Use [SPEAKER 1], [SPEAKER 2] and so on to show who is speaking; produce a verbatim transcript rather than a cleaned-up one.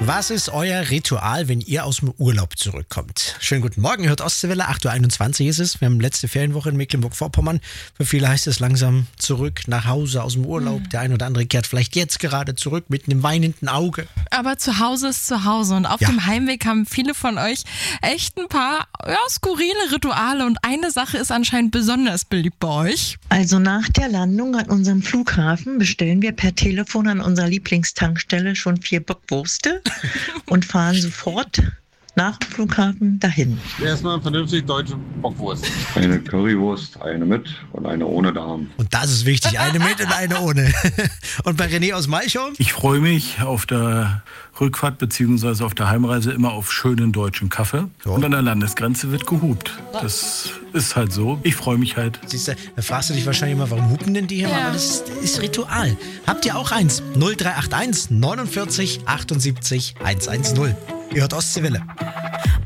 [SPEAKER 1] Was ist euer Ritual, wenn ihr aus dem Urlaub zurückkommt? Schönen guten Morgen, ihr hört Ostseewelle, acht Uhr einundzwanzig ist es. Wir haben letzte Ferienwoche in Mecklenburg-Vorpommern. Für viele heißt es langsam zurück nach Hause aus dem Urlaub. Mhm. Der ein oder andere kehrt vielleicht jetzt gerade zurück mit einem weinenden Auge.
[SPEAKER 2] Aber zu Hause ist zu Hause und auf
[SPEAKER 1] Ja.
[SPEAKER 2] dem Heimweg haben viele von euch echt ein paar ja, skurrile Rituale und eine Sache ist anscheinend besonders beliebt bei euch.
[SPEAKER 3] Also nach der Landung an unserem Flughafen bestellen wir per Telefon an unserer Lieblingstankstelle schon vier Bockwürste und fahren sofort nach dem Flughafen dahin.
[SPEAKER 4] Erstmal vernünftig deutsche Bockwurst.
[SPEAKER 5] Eine Currywurst, eine mit und eine ohne Darm.
[SPEAKER 1] Und das ist wichtig, eine mit und eine ohne. Und bei René aus Malchow?
[SPEAKER 6] Ich freue mich auf der Rückfahrt bzw. auf der Heimreise immer auf schönen deutschen Kaffee.
[SPEAKER 1] So.
[SPEAKER 6] Und an der Landesgrenze wird gehupt. Das ist halt so. Ich freue mich halt.
[SPEAKER 1] Siehst du, da fragst du dich wahrscheinlich immer, warum hupen denn die hier?
[SPEAKER 2] Ja.
[SPEAKER 1] Aber das ist, ist Ritual. Habt ihr auch eins? null drei acht eins neunundvierzig achtundsiebzig hundertzehn. Ihr hört Ostseewelle.